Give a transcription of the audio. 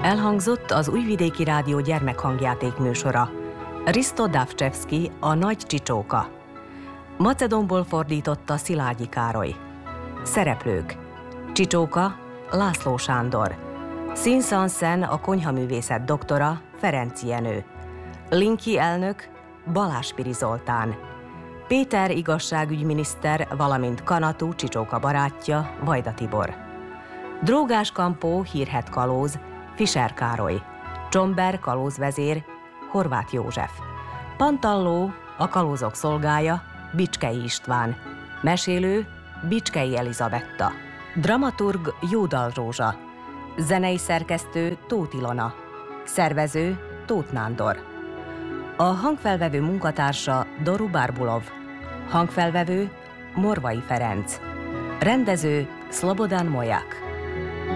Elhangzott az Újvidéki Rádió gyermekhangjáték műsora. Risto Davcsevszky, a Nagy Csicsóka. Macedonból fordította Szilágyi Károly. Szereplők: Csicsóka, László Sándor. Színszanszen a konyhaművészet doktora, Ferenc Jenő. Linki elnök, Balázs Piri Zoltán. Péter igazságügyminiszter, valamint Kanatú Csicsóka barátja, Vajda Tibor. Drógás Kampó, hírhedt kalóz, Fischer Károly. Csomber kalózvezér, Horváth József. Pantalló, a kalózok szolgája, Bicskei István. Mesélő, Bicskei Elizabetta. Dramaturg Jódal Rózsa. Zenei szerkesztő Tóth Ilona. Szervező Tóth Nándor. A hangfelvevő munkatársa Doru Barbulov. Hangfelvevő Morvai Ferenc. Rendező Szlobodan Molyák.